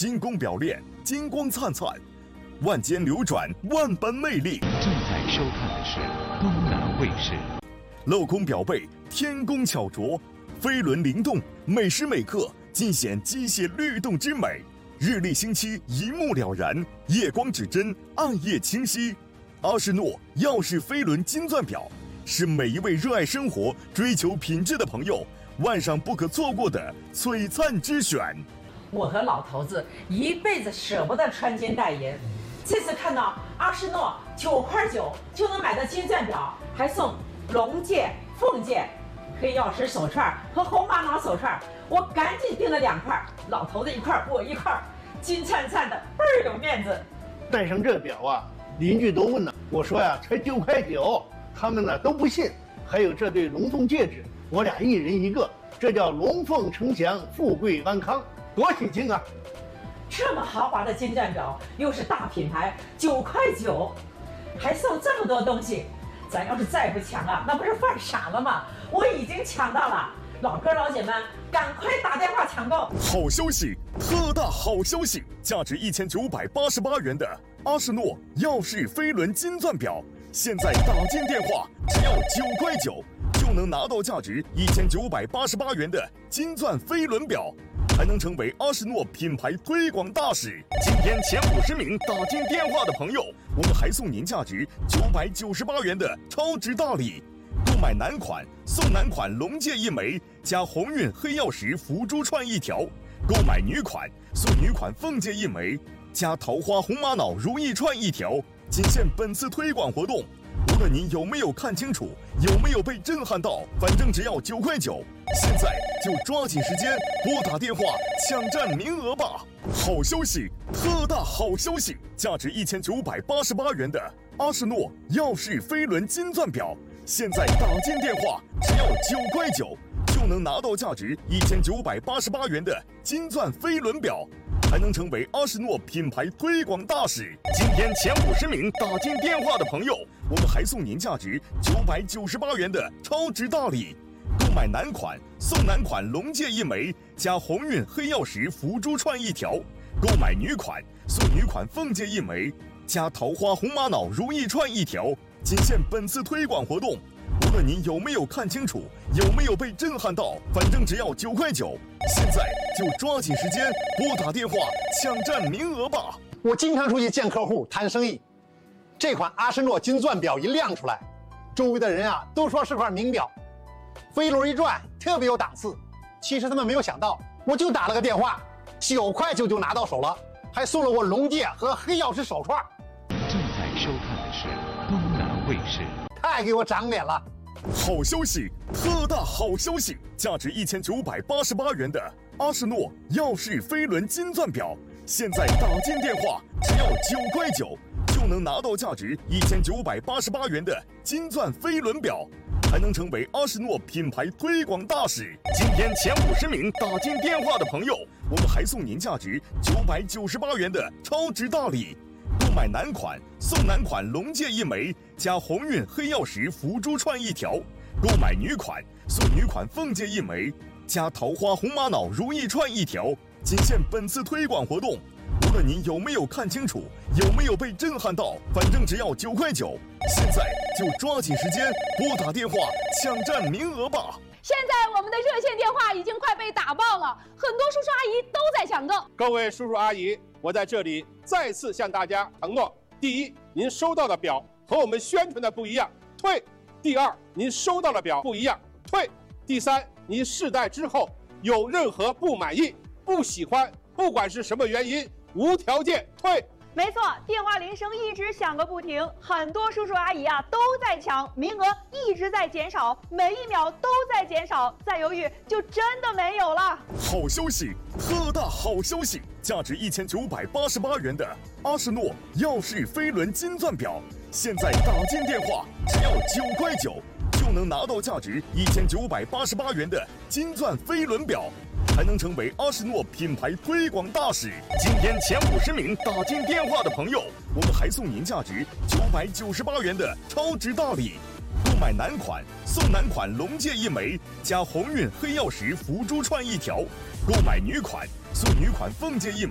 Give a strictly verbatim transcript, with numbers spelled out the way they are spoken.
精工表链，金光灿灿，万间流转，万般魅力。 正在收看的是东南卫视。 镂空表背，天工巧琢，飞轮灵动，每时每刻尽显机械律动之美。日历星期一目了然，夜光指针，暗夜清晰。阿诗诺钥匙飞轮金钻表，是每一位热爱生活、追求品质的朋友晚上不可错过的璀璨之选。 我和老头子一辈子舍不得穿金戴银，这次看到阿诗诺九块九就能买到金钻表，还送龙戒、凤戒、黑曜石手串和红玛瑙手串，我赶紧订了两块，老头子一块，我一块，金灿灿的，倍儿有面子。 戴上这表啊，邻居都问了，我说呀，才九块九，他们呢都不信。还有这对龙凤戒指，我俩一人一个，这叫龙凤呈祥，富贵安康，多喜庆啊！ 这么豪华的金钻表，又是大品牌，九块九，还送这么多东西，咱要是再不抢啊，那不是犯傻了吗？我已经抢到了，老哥老姐们，赶快打电话抢购！ 好消息，特大好消息！价值一千九百八十八元的阿诗诺钥匙飞轮金钻表，现在打进电话只要九块九，就能拿到价值一千九百八十八元的金钻飞轮表，还能成为阿诗诺品牌推广大使。今天前五十名打进电话的朋友，我们还送您价值九百九十八元的超值大礼。购买男款送男款龙戒一枚，加鸿运黑曜石福珠串一条；购买女款送女款凤戒一枚，加桃花红玛瑙如意串一条。仅限本次推广活动，无论您有没有看清楚，有没有被震撼到，反正只要九块九。现在就抓紧时间拨打电话抢占名额吧！好消息，特大好消息！价值一千九百八十八元的阿诗诺钥匙飞轮金钻表，现在打进电话只要九块九，就能拿到价值一千九百八十八元的金钻飞轮表，还能成为阿诗诺品牌推广大使。今天前五十名打进电话的朋友，我们还送您价值九百九十八元的超值大礼。购买男款送男款龙戒一枚，加鸿运黑曜石福珠串一条；购买女款送女款凤戒一枚，加桃花红玛瑙如意串一条。仅限本次推广活动，无论您有没有看清楚，有没有被震撼到，反正只要九块九。现在就抓紧时间拨打电话抢占名额吧！ 我经常出去见客户谈生意，这款阿诗诺金钻表一亮出来，周围的人啊都说是块名表，飞轮一转特别有档次。其实他们没有想到，我就打了个电话，九块九就拿到手了，还送了我龙戒和黑曜石手串。 正在收看的是东南卫视。 太给我长脸了！ 好消息，特大好消息！价值一千九百八十八元的阿诗诺钥匙飞轮金钻表，现在打进电话只要九块九，就能拿到价值一千九百八十八元的金钻飞轮表，还能成为阿诗诺品牌推广大使。今天前五十名打进电话的朋友，我们还送您价值九百九十八元的超值大礼。购买男款送男款龙戒一枚，加鸿运黑曜石福珠串一条；购买女款送女款凤戒一枚，加桃花红玛瑙如意串一条。仅限本次推广活动，无论您有没有看清楚，有没有被震撼到，反正只要九块九。现在就抓紧时间拨打电话抢占名额吧！ 现在我们的热线电话已经快被打爆了，很多叔叔阿姨都在抢购。 各位叔叔阿姨，我在这里再次向大家承诺：第一，您收到的表和我们宣传的不一样，退；第二，您收到的表不一样，退；第三，您试戴之后有任何不满意、不喜欢，不管是什么原因，无条件退。 没错，电话铃声一直响个不停，很多叔叔阿姨啊都在抢，名额一直在减少，每一秒都在减少，再犹豫就真的没有了。 好消息，特大好消息！价值一千九百八十八元的阿诗诺钥匙飞轮金钻表，现在打进电话只要九块九，就能拿到价值一千九百八十八元的金钻飞轮表，还能成为阿诗诺品牌推广大使。今天前五十名打进电话的朋友，我们还送您价值九百九十八元的超值大礼。购买男款送男款龙戒一枚，加鸿运黑曜石福珠串一条；购买女款送女款凤戒一枚。